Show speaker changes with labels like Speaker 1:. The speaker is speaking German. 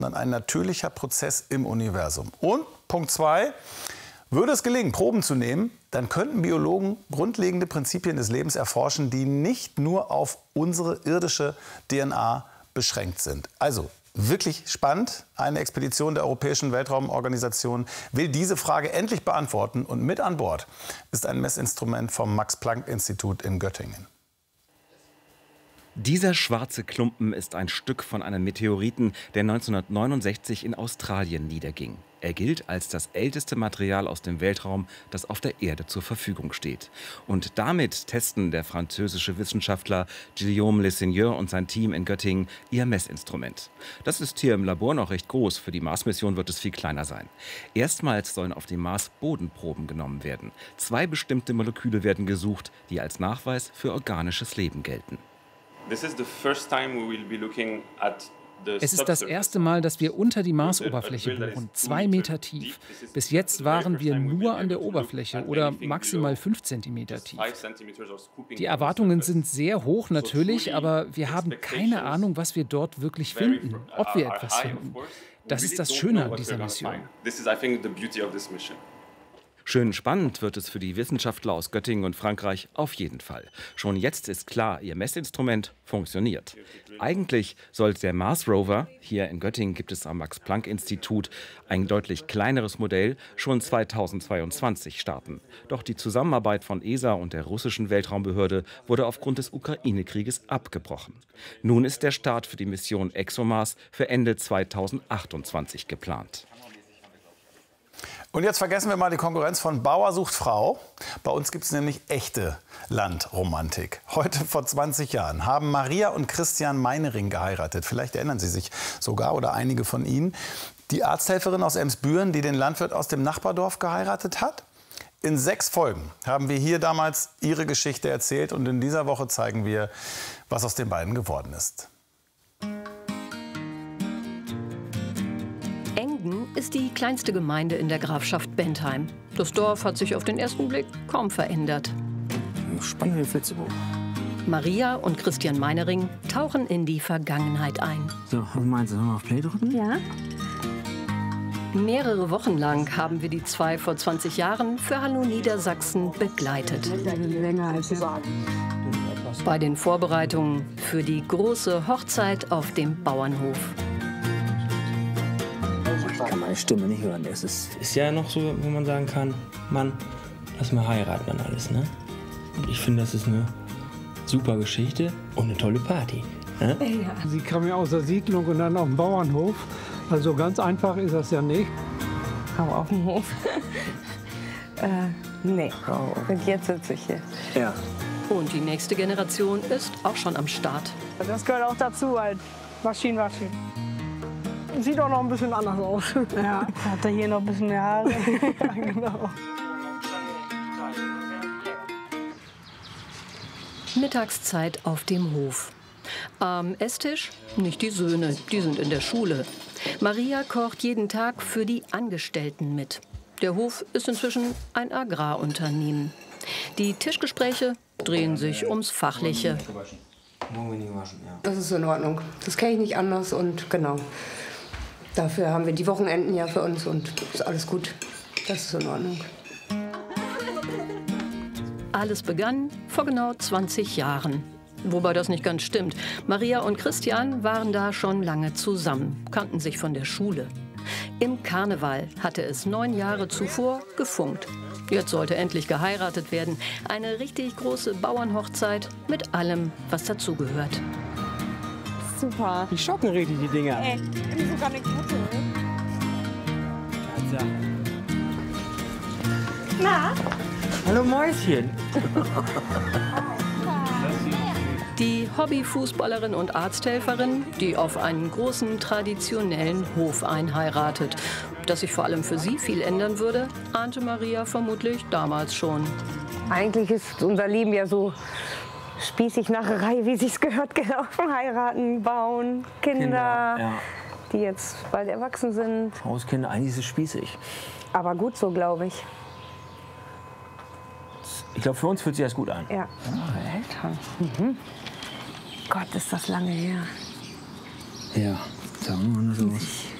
Speaker 1: sondern ein natürlicher Prozess im Universum. Und Punkt 2, würde es gelingen, Proben zu nehmen, dann könnten Biologen grundlegende Prinzipien des Lebens erforschen, die nicht nur auf unsere irdische DNA beschränkt sind. Also wirklich spannend. Eine Expedition der Europäischen Weltraumorganisation will diese Frage endlich beantworten. Und mit an Bord ist ein Messinstrument vom Max-Planck-Institut in Göttingen.
Speaker 2: Dieser schwarze Klumpen ist ein Stück von einem Meteoriten, der 1969 in Australien niederging. Er gilt als das älteste Material aus dem Weltraum, das auf der Erde zur Verfügung steht. Und damit testen der französische Wissenschaftler Guillaume Lesseigneur und sein Team in Göttingen ihr Messinstrument. Das ist hier im Labor noch recht groß, für die Mars-Mission wird es viel kleiner sein. Erstmals sollen auf dem Mars Bodenproben genommen werden. 2 bestimmte Moleküle werden gesucht, die als Nachweis für organisches Leben gelten.
Speaker 3: Es ist das erste Mal, dass wir unter die Marsoberfläche bohren, 2 Meter tief. Bis jetzt waren wir nur an der Oberfläche oder maximal 5 Zentimeter tief. Die Erwartungen sind sehr hoch natürlich, aber wir haben keine Ahnung, was wir dort wirklich finden, ob wir etwas finden. Das ist das Schöne an dieser Mission.
Speaker 2: Schön spannend wird es für die Wissenschaftler aus Göttingen und Frankreich auf jeden Fall. Schon jetzt ist klar, ihr Messinstrument funktioniert. Eigentlich sollte der Mars Rover, hier in Göttingen gibt es am Max-Planck-Institut ein deutlich kleineres Modell, schon 2022 starten. Doch die Zusammenarbeit von ESA und der russischen Weltraumbehörde wurde aufgrund des Ukraine-Krieges abgebrochen. Nun ist der Start für die Mission ExoMars für Ende 2028 geplant.
Speaker 1: Und jetzt vergessen wir mal die Konkurrenz von Bauer sucht Frau. Bei uns gibt es nämlich echte Landromantik. Heute vor 20 Jahren haben Maria und Christian Meinering geheiratet. Vielleicht erinnern Sie sich sogar oder einige von Ihnen. Die Arzthelferin aus Emsbüren, die den Landwirt aus dem Nachbardorf geheiratet hat. In 6 Folgen haben wir hier damals ihre Geschichte erzählt. Und in dieser Woche zeigen wir, was aus den beiden geworden ist.
Speaker 4: Ist die kleinste Gemeinde in der Grafschaft Bentheim. Das Dorf hat sich auf den ersten Blick kaum verändert.
Speaker 5: Spannende Flitzebogen.
Speaker 4: Maria und Christian Meinering tauchen in die Vergangenheit ein.
Speaker 5: So, was meinst du, sollen wir auf Play drücken?
Speaker 4: Ja. Mehrere Wochen lang haben wir die 2 vor 20 Jahren für Hallo Niedersachsen begleitet.
Speaker 5: Länger als sagen.
Speaker 4: Bei den Vorbereitungen für die große Hochzeit auf dem Bauernhof.
Speaker 5: Ich kann meine Stimme nicht hören. Es ist ja noch so, wo man sagen kann, Mann, lass mal heiraten dann alles, ne? Und ich finde, das ist eine super Geschichte und eine tolle Party. Ne?
Speaker 6: Ja. Sie kam ja aus der Siedlung und dann auf dem Bauernhof. Also ganz einfach ist das ja nicht.
Speaker 7: Aber auf dem Hof? Nee, und jetzt sitze ich hier.
Speaker 5: Ja.
Speaker 4: Und die nächste Generation ist auch schon am Start.
Speaker 8: Das gehört auch dazu, halt Maschinenwaschen. Sieht auch noch ein bisschen anders aus. Ja, hat er hier noch ein bisschen mehr Haare. Ja, genau.
Speaker 4: Mittagszeit auf dem Hof. Am Esstisch nicht die Söhne, die sind in der Schule. Maria kocht jeden Tag für die Angestellten mit. Der Hof ist inzwischen ein Agrarunternehmen. Die Tischgespräche drehen sich ums Fachliche.
Speaker 7: Das ist in Ordnung. Das kenne ich nicht anders und genau. Dafür haben wir die Wochenenden ja für uns und ist alles gut. Das ist in Ordnung.
Speaker 4: Alles begann vor genau 20 Jahren. Wobei das nicht ganz stimmt. Maria und Christian waren da schon lange zusammen, kannten sich von der Schule. Im Karneval hatte es 9 Jahre zuvor gefunkt. Jetzt sollte endlich geheiratet werden. Eine richtig große Bauernhochzeit mit allem, was dazugehört.
Speaker 8: Super.
Speaker 5: Die schocken richtig, die Dinger.
Speaker 8: Ey, die sogar eine gute.
Speaker 7: Na?
Speaker 5: Hallo Mäuschen.
Speaker 4: Die Hobbyfußballerin und Arzthelferin, die auf einen großen traditionellen Hof einheiratet. Dass sich vor allem für sie viel ändern würde, ahnte Maria vermutlich damals schon.
Speaker 7: Eigentlich ist unser Leben ja so spießig Nachherei, wie sich's gehört, gelaufen. Heiraten, bauen, Kinder,
Speaker 5: ja.
Speaker 7: Die jetzt bald erwachsen sind.
Speaker 5: Hauskinder, eigentlich ist es spießig.
Speaker 7: Aber gut so, glaube ich.
Speaker 5: Ich glaube, für uns fühlt sich das gut an.
Speaker 7: Ja. Oh, Eltern. Mhm. Gott, ist das lange her.
Speaker 5: Ja. Sieht auch noch anders aus.